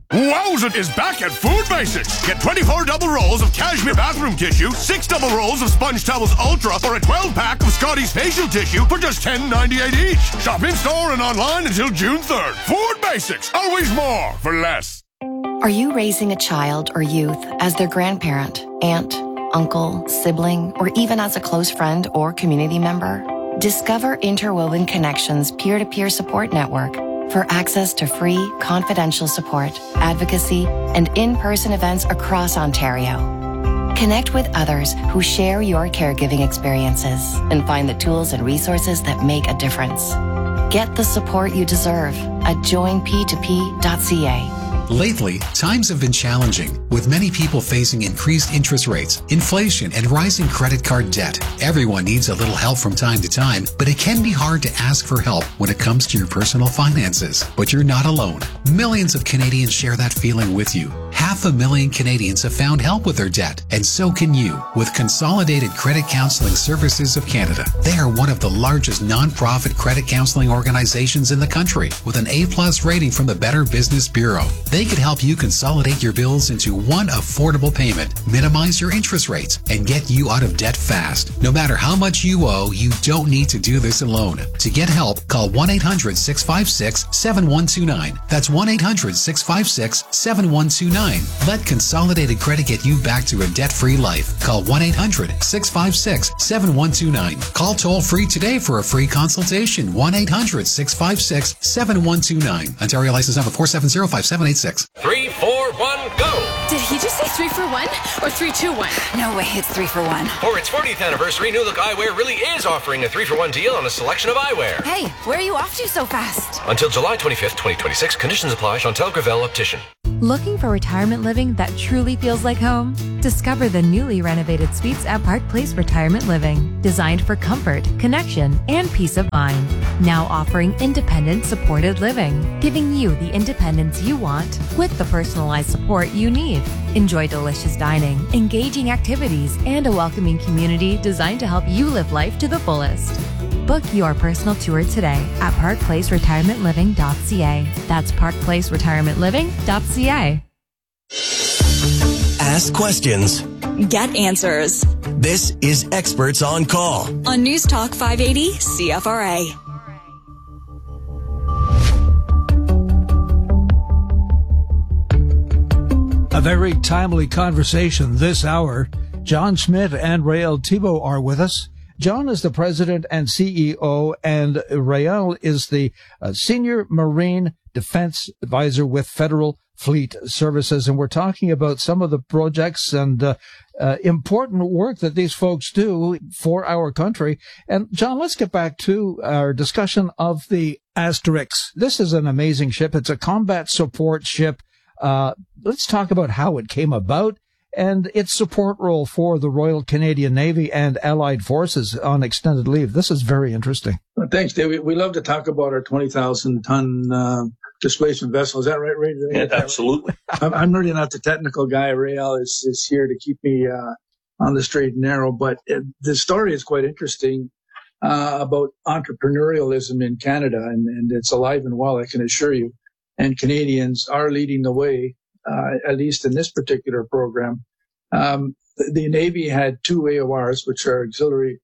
Wowza is back at Food Basics. Get 24 double rolls of cashmere bathroom tissue, 6 double rolls of Sponge Towels Ultra, or a 12-pack of Scotty's facial tissue for just $10.98 each. Shop in-store and online until June 3rd. Food Basics. Always more for less. Are you raising a child or youth as their grandparent, aunt, uncle, sibling, or even as a close friend or community member? Discover Interwoven Connections peer-to-peer support network for access to free, confidential support, advocacy, and in-person events across Ontario. Connect with others who share your caregiving experiences and find the tools and resources that make a difference. Get the support you deserve at joinp2p.ca. Lately, times have been challenging, with many people facing increased interest rates, inflation, and rising credit card debt. Everyone needs a little help from time to time, but it can be hard to ask for help when it comes to your personal finances. But you're not alone. Millions of Canadians share that feeling with you. 500,000 Canadians have found help with their debt, and so can you with Consolidated Credit Counseling Services of Canada. They are one of the largest non-profit credit counseling organizations in the country, with an A+ rating from the Better Business Bureau. They could help you consolidate your bills into one affordable payment, minimize your interest rates, and get you out of debt fast. No matter how much you owe, you don't need to do this alone. To get help, call 1-800-656-7129. That's 1-800-656-7129. Let Consolidated Credit get you back to a debt-free life. Call 1-800-656-7129. Call toll-free today for a free consultation. 1-800-656-7129. Ontario license number 4705786. 3, 4, 1, go! Did he just say 3 for 1 or 3, 2, 1? No way, it's 3 for 1. For its 40th anniversary, New Look Eyewear really is offering a 3-for-1 deal on a selection of eyewear. Hey, where are you off to so fast? Until July 25th, 2026. Conditions apply. Chantel Gravel, Optician. Looking for retirement living that truly feels like home? Discover the newly renovated suites at Park Place Retirement Living, designed for comfort, connection, and peace of mind. Now offering independent supported living, giving you the independence you want with the personalized support you need. Enjoy delicious dining, engaging activities, and a welcoming community designed to help you live life to the fullest. Book your personal tour today at parkplaceretirementliving.ca. That's parkplaceretirementliving.ca. Ask questions. Get answers. This is Experts on Call on News Talk 580 CFRA. A very timely conversation this hour. John Schmidt and Rael Thibault are with us. John is the president and CEO, and Rael is the senior marine defense advisor with Federal Fleet Services. And we're talking about some of the projects and important work that these folks do for our country. And John, let's get back to our discussion of the Asterix. This is an amazing ship. It's a combat support ship. Let's talk about how it came about and its support role for the Royal Canadian Navy and Allied Forces on extended leave. This is very interesting. Well, thanks, Dave. We love to talk about our 20,000-ton displacement vessel. Is that right, Ray? Yeah, absolutely. I'm really not the technical guy. Rael is here to keep me on the straight and narrow. But the story is quite interesting about entrepreneurialism in Canada, and it's alive and well, I can assure you. And Canadians are leading the way, at least in this particular program. The Navy had 2 AORs, which are auxiliary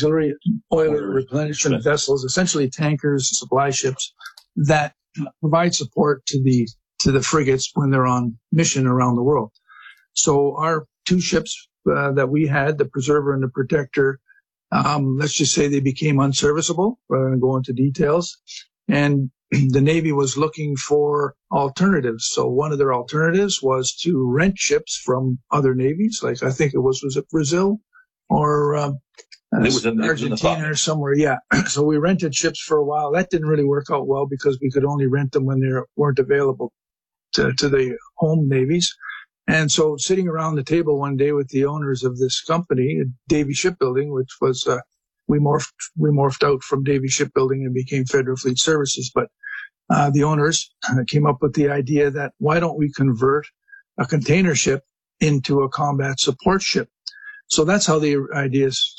oil replenishment vessels, essentially tankers, supply ships that provide support to the frigates when they're on mission around the world. So our 2 ships that we had, the Preserver and the Protector, let's just say they became unserviceable, rather than go into details. And the Navy was looking for alternatives. So one of their alternatives was to rent ships from other navies, like I think it was it Brazil or Argentina or somewhere? Yeah. So we rented ships for a while. That didn't really work out well because we could only rent them when they weren't available to the home navies. And so sitting around the table one day with the owners of this company, Davie Shipbuilding, which was we morphed out from Davie Shipbuilding and became Federal Fleet Services. But the owners came up with the idea that why don't we convert a container ship into a combat support ship? So that's how the ideas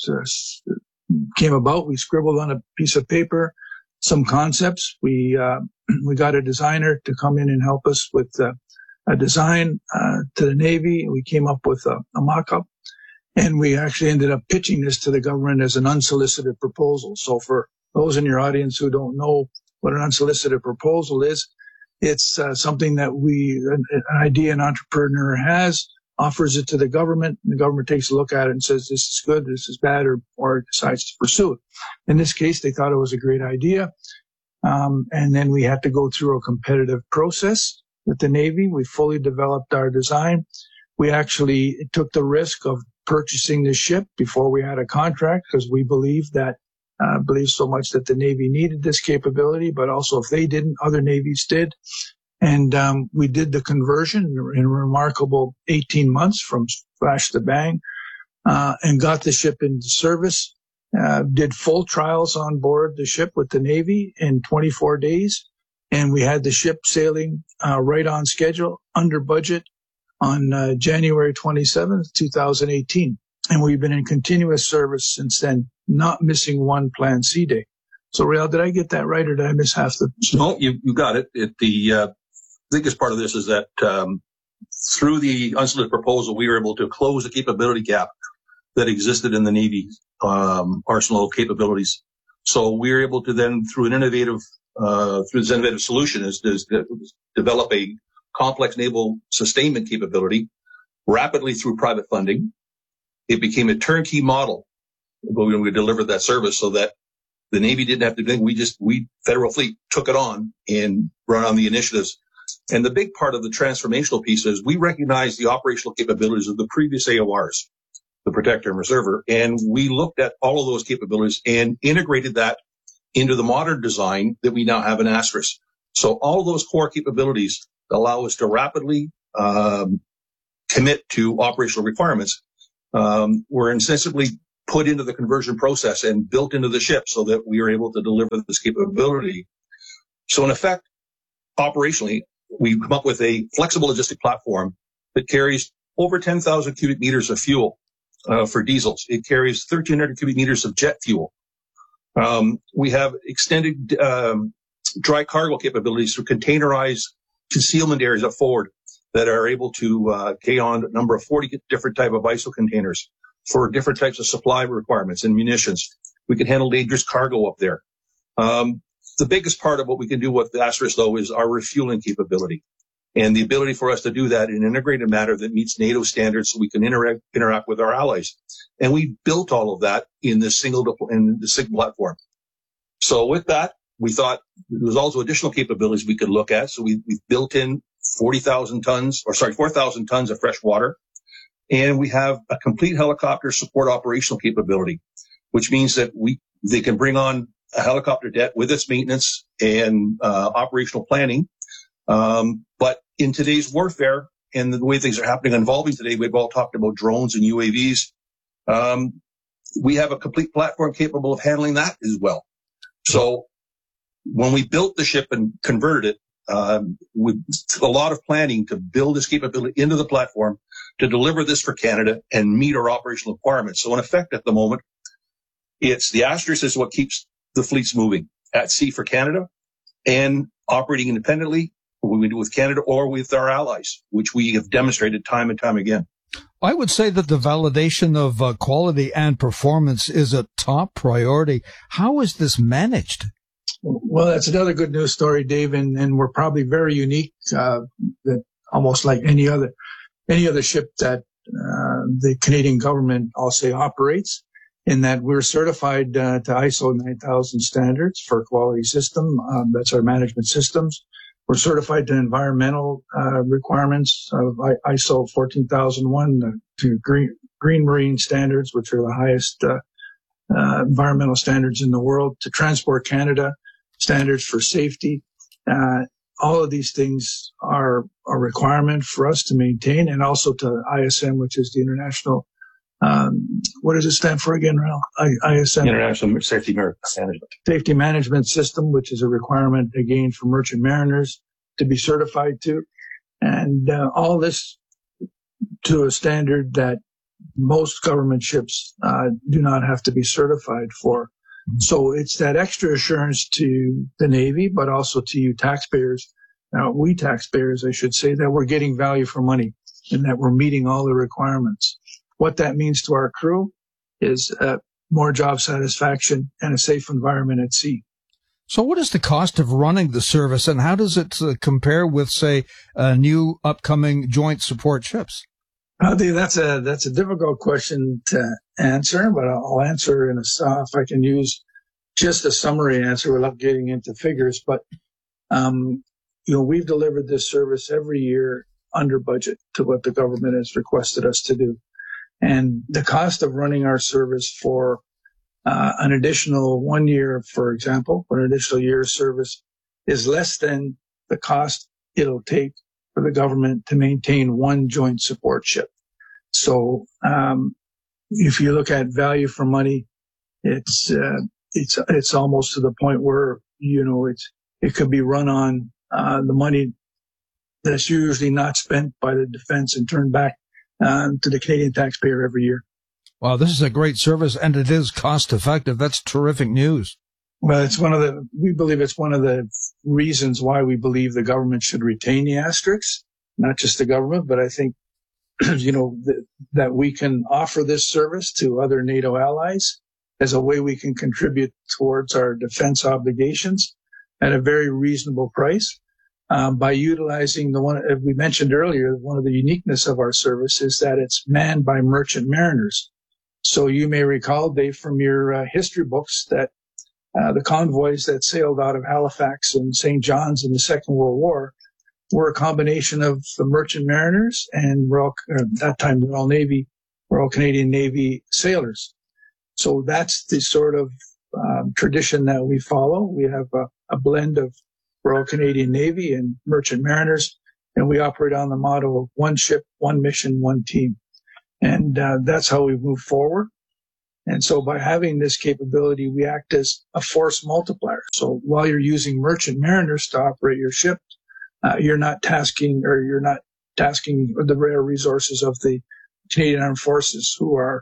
came about. We scribbled on a piece of paper some concepts. We got a designer to come in and help us with a design to the Navy. We came up with a mock-up, and we actually ended up pitching this to the government as an unsolicited proposal. So for those in your audience who don't know what an unsolicited proposal is, it's something that an idea an entrepreneur has, offers it to the government, and the government takes a look at it and says, this is good, this is bad, or decides to pursue it. In this case, they thought it was a great idea. And then we had to go through a competitive process with the Navy. We fully developed our design. We actually took the risk of purchasing the ship before we had a contract because we believed so much that the Navy needed this capability, but also if they didn't, other navies did. And we did the conversion in a remarkable 18 months from flash to bang, and got the ship into service. Did full trials on board the ship with the Navy in 24 days. And we had the ship sailing right on schedule, under budget, on January 27th, 2018. And we've been in continuous service since then, not missing one planned sea day. So, Rael, did I get that right, or did I miss half the... No, you got it. The biggest part of this is that through the unsolicited proposal, we were able to close the capability gap that existed in the Navy's arsenal capabilities. So we were able to then, through this innovative solution, is develop a complex naval sustainment capability rapidly through private funding. It became a turnkey model when we delivered that service, so that the Navy didn't have to do anything. We Federal Fleet took it on and run on the initiatives. And the big part of the transformational piece is we recognized the operational capabilities of the previous AORs, the Protector and Reserver, and we looked at all of those capabilities and integrated that into the modern design that we now have in Asteris. So all of those core capabilities allow us to rapidly commit to operational requirements. Were insensibly put into the conversion process and built into the ship so that we are able to deliver this capability. So in effect, operationally, we've come up with a flexible logistic platform that carries over 10,000 cubic meters of fuel for diesels. It carries 1,300 cubic meters of jet fuel. We have extended dry cargo capabilities through containerized concealment areas up forward that are able to carry on a number of 40 different type of ISO containers for different types of supply requirements and munitions. We can handle dangerous cargo up there. The biggest part of what we can do with the Asteris, though, is our refueling capability and the ability for us to do that in an integrated manner that meets NATO standards so we can interact with our allies. And we built all of that in the single platform. So with that, we thought there was also additional capabilities we could look at. So we built in 4,000 tons of fresh water. And we have a complete helicopter support operational capability, which means that they can bring on a helicopter debt with its maintenance and operational planning. But in today's warfare and the way things are happening and evolving today, we've all talked about drones and UAVs. We have a complete platform capable of handling that as well. So when we built the ship and converted it, we took a lot of planning to build this capability into the platform to deliver this for Canada and meet our operational requirements. So in effect, at the moment, it's the Asteris is what keeps the fleets moving at sea for Canada and operating independently, what we do with Canada or with our allies, which we have demonstrated time and time again. I would say that the validation of quality and performance is a top priority. How is this managed? Well, that's another good news story, Dave, and we're probably very unique, that almost like any other ship that the Canadian government, I'll say, operates, in that we're certified to ISO 9000 standards for quality system. That's our management systems. We're certified to environmental requirements of ISO 14001 to green marine standards, which are the highest environmental standards in the world, to Transport Canada standards for safety. All of these things are a requirement for us to maintain, and also to ISM, which is the International, what does it stand for again, Rael? ISM. International Safety Management. Safety Management System, which is a requirement, again, for merchant mariners to be certified to. And all this to a standard that most government ships do not have to be certified for. So it's that extra assurance to the Navy, but also to you taxpayers, we taxpayers, I should say, that we're getting value for money and that we're meeting all the requirements. What that means to our crew is more job satisfaction and a safe environment at sea. So what is the cost of running the service, and how does it compare with, say, new upcoming joint support ships? That's a difficult question to answer, but I'll answer in if I can use just a summary answer without getting into figures. But we've delivered this service every year under budget to what the government has requested us to do, and the cost of running our service for an additional 1 year, for example, or an additional year of service is less than the cost it'll take for the government to maintain one joint support ship. So, if you look at value for money, it's almost to the point where, it could be run on, the money that's usually not spent by the defense and turned back, to the Canadian taxpayer every year. Wow, this is a great service, and it is cost effective. That's terrific news. Well, we believe it's one of the reasons why we believe the government should retain the asterisks, not just the government, but I think, that we can offer this service to other NATO allies as a way we can contribute towards our defense obligations at a very reasonable price. By utilizing the one, as we mentioned earlier, one of the uniqueness of our service is that it's manned by merchant mariners. So you may recall, Dave, from your history books that the convoys that sailed out of Halifax and St. John's in the Second World War were a combination of the merchant mariners and that time Royal Navy, Royal Canadian Navy sailors. So that's the sort of tradition that we follow. We have a blend of Royal Canadian Navy and merchant mariners, and we operate on the motto of one ship, one mission, one team. And that's how we move forward. And so by having this capability, we act as a force multiplier. So while you're using merchant mariners to operate your ship, you're not tasking the rare resources of the Canadian Armed Forces, who are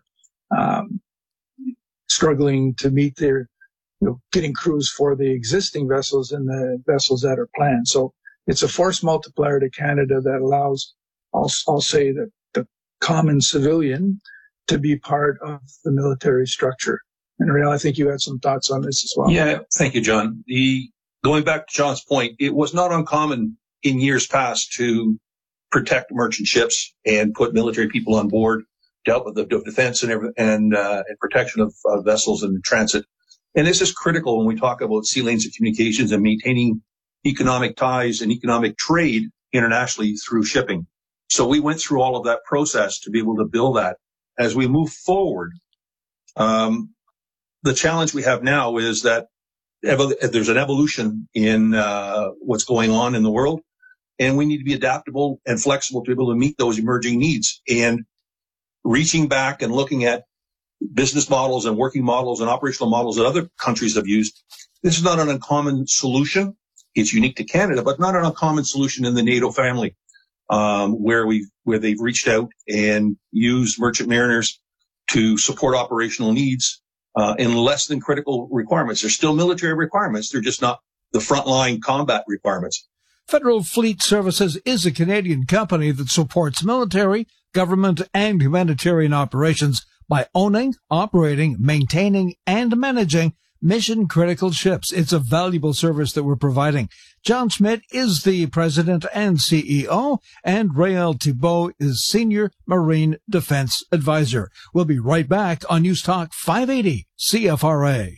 struggling to meet their, getting crews for the existing vessels and the vessels that are planned. So it's a force multiplier to Canada that allows, I'll say, that the common civilian to be part of the military structure. And Rael, I think you had some thoughts on this as well. Yeah, thank you, John. Going back to John's point, it was not uncommon in years past to protect merchant ships and put military people on board, dealt with the defense and protection of vessels in transit. And this is critical when we talk about sea lanes of communications and maintaining economic ties and economic trade internationally through shipping. So we went through all of that process to be able to build that. As we move forward, the challenge we have now is that there's an evolution in what's going on in the world, and we need to be adaptable and flexible to be able to meet those emerging needs. And reaching back and looking at business models and working models and operational models that other countries have used, this is not an uncommon solution. It's unique to Canada, but not an uncommon solution in the NATO family, where they've reached out and used merchant mariners to support operational needs in less than critical requirements. They're still military requirements. They're just not the frontline combat requirements. Federal Fleet Services is a Canadian company that supports military, government, and humanitarian operations by owning, operating, maintaining, and managing mission-critical ships. It's a valuable service that we're providing. John Schmidt is the president and CEO, and Rael Thibault is senior marine defense advisor. We'll be right back on News Talk 580 CFRA.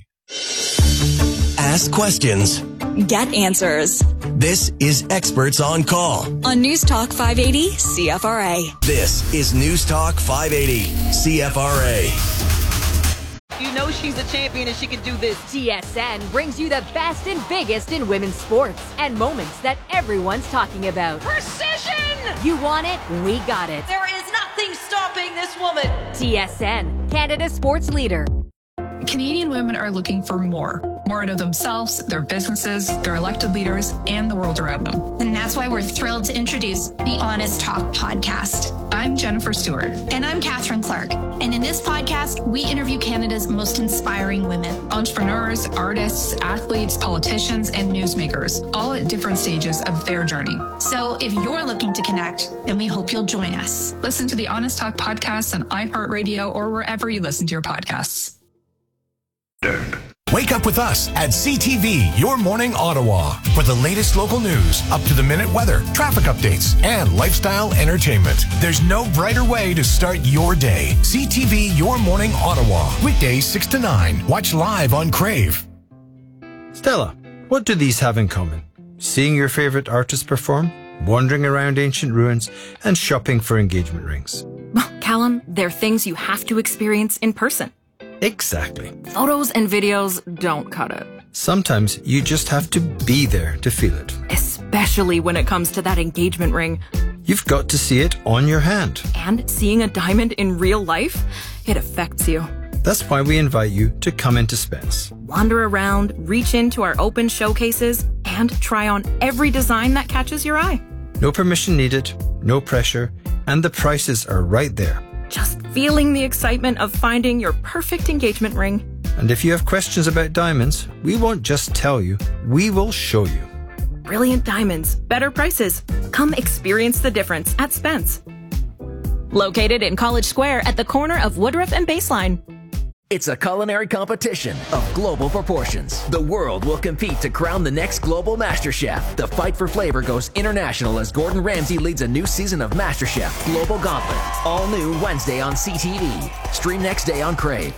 Ask questions. Get answers. This is Experts on Call on News Talk 580 CFRA. This is News Talk 580 CFRA. You know she's a champion and she can do this. TSN brings you the best and biggest in women's sports and moments that everyone's talking about. Precision! You want it? We got it. There is nothing stopping this woman. TSN, Canada's sports leader. Canadian women are looking for more out of themselves, their businesses, their elected leaders, and the world around them. And that's why we're thrilled to introduce the Honest Talk podcast. I'm Jennifer Stewart. And I'm Catherine Clark. And in this podcast, we interview Canada's most inspiring women. Entrepreneurs, artists, athletes, politicians, and newsmakers, all at different stages of their journey. So if you're looking to connect, then we hope you'll join us. Listen to the Honest Talk podcast on iHeartRadio or wherever you listen to your podcasts. Wake up with us at CTV Your Morning Ottawa for the latest local news, up-to-the-minute weather, traffic updates, and lifestyle entertainment. There's no brighter way to start your day. CTV Your Morning Ottawa, weekdays 6 to 9. Watch live on Crave. Stella, what do these have in common? Seeing your favorite artist perform, wandering around ancient ruins, and shopping for engagement rings. Callum, they're things you have to experience in person. Exactly. Photos and videos don't cut it. Sometimes you just have to be there to feel it. Especially when it comes to that engagement ring. You've got to see it on your hand. And seeing a diamond in real life, it affects you. That's why we invite you to come into Spence. Wander around, reach into our open showcases, and try on every design that catches your eye. No permission needed, no pressure, and the prices are right there. Just feeling the excitement of finding your perfect engagement ring. And if you have questions about diamonds, we won't just tell you, we will show you. Brilliant diamonds, better prices. Come experience the difference at Spence. Located in College Square at the corner of Woodruff and Baseline. It's a culinary competition of global proportions. The world will compete to crown the next global Master Chef. The fight for flavor goes international as Gordon Ramsay leads a new season of Master Chef Global Gauntlet. All new Wednesday on CTV. Stream next day on Crave.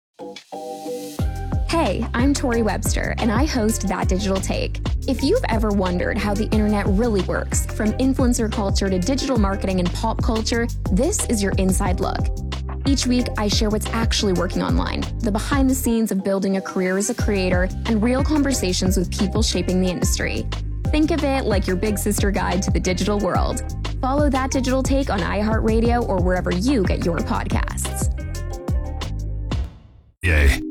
Hey, I'm Tori Webster, and I host That Digital Take. If you've ever wondered how the internet really works, from influencer culture to digital marketing and pop culture, this is your inside look. Each week, I share what's actually working online, the behind the scenes of building a career as a creator, and real conversations with people shaping the industry. Think of it like your big sister guide to the digital world. Follow That Digital Take on iHeartRadio or wherever you get your podcasts. Yay.